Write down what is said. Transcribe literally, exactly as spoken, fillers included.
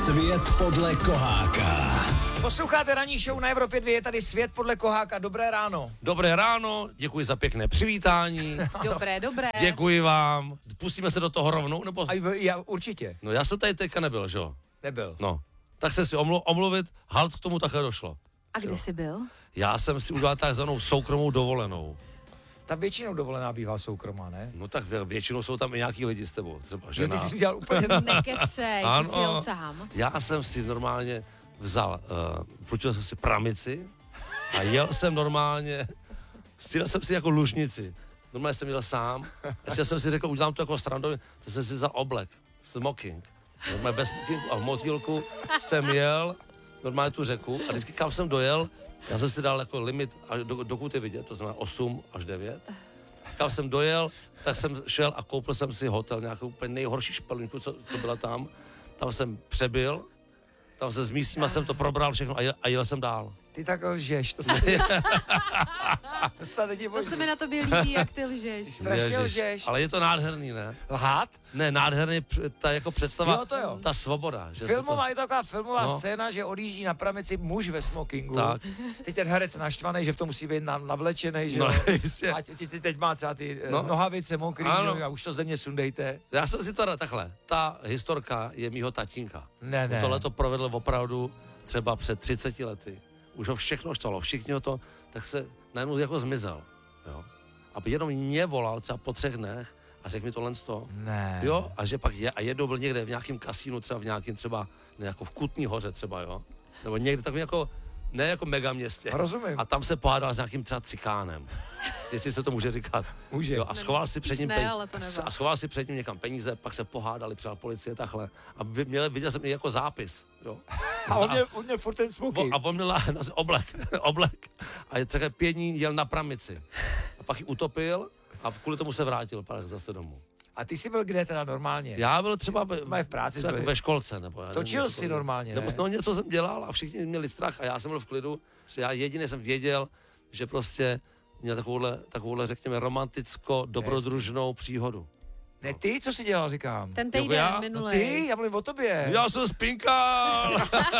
Svět podle Koháka. Posloucháte ranní show na Evropě dva, je tady Svět podle Koháka. Dobré ráno. Dobré ráno, děkuji za pěkné přivítání. Dobré, dobré. Děkuji vám. Pustíme se do toho rovnou, nebo? A já určitě. No já jsem tady teďka nebyl, že jo? Nebyl. No, tak se si omlu- omluvit, halt k tomu takhle došlo. A kde jsi byl? Já jsem si udělal takzvanou soukromou dovolenou. Ta většinou dovolená bývá soukromá, ne? No tak vě- většinou jsou tam i nějaký lidi s tebou, třeba Jo, žena. ty jsi udělal úplně... Nekecej, ty jsi jel sám. Já jsem si normálně vzal, uh, půjčil jsem si pramici a jel jsem normálně, stěl jsem si jako lužnici. Normálně jsem jel sám, a jsem si řekl, udělám to jako srandově, tak jsem si vzal oblek, smoking. Normálně bez smokingu a v motýlku jsem jel normálně tu řeku a vždycky kam jsem dojel, já jsem si dal jako limit, až do, dokud je vidět, to znamená osm až devět. Kam jsem dojel, tak jsem šel a koupil jsem si hotel, nějakou úplně nejhorší špalinku, co, co byla tam. Tam jsem přebyl, tam se s místníma jsem to probral všechno a jel, a jel jsem dál. Ty tak lžeš, to se... to se tady To se mi na tobě líbí, jak ty lžeš. Ty strašně Ježiš, lžeš. ale je to nádherný, ne? Lhát? Ne, nádherný ta jako představa, Jo, to jo. ta svoboda. Že Filmová, to, je to taková filmová No. scéna, že odjíždí na pramici muž ve smokingu. Tak. Teď ten herec naštvaný, že v tom musí být na- navlečený, že No, jo. jistě. A ty, ty teď má třeba ty No. no. nohavice mokrý, Ano. že jo, a už to ze mě sundejte. Já jsem si to rád takhle, ta historka je mýho tatínka. Ne, ne. Tohle to provedl opravdu třeba před třiceti lety. Už ho všechno štvalo, všichni ho to, tak se najednou jako zmizel. Jo. A jenom mě volal třeba po třech dnech a řekl mi tohle to. Ne. Jo, a že pak je, a jednou byl někde v nějakém kasínu, třeba v nějakém třeba, ne, jako v Kutní Hoře třeba, jo. Nebo někde takový jako, ne jako mega městě. Rozumím. A tam se pohádal s nějakým třeba cikánem. Jestli se to může říkat. Může. Jo, a schoval si před ním Ne, pen- ale to nevá. a schoval si před ním někam peníze, pak se pohádali, přijela policie takhle. A vy- měl, viděl jsem i jako zápis. Jo. A on měl, on měl furt ten smoking. A on měl na- na- oblek, oblek. A je třeba pět dní jel na pramici. A pak ji utopil a kvůli tomu se vrátil pak zase domů. A ty jsi byl kde teda normálně? Já byl třeba ve, Mají v práci třeba byli. ve školce. Nebo já nevím, Točil něco jsi takového. normálně, Nebo ne? no, něco jsem dělal a všichni měli strach a já jsem byl v klidu, že já jedině jsem věděl, že prostě měl takovouhle, takovouhle řekněme, romanticko-dobrodružnou příhodu. Ne, ty, co jsi dělal, říkám. Ten Jako týden já? No minulý. ty, já mluvím o tobě. Já jsem spinkal!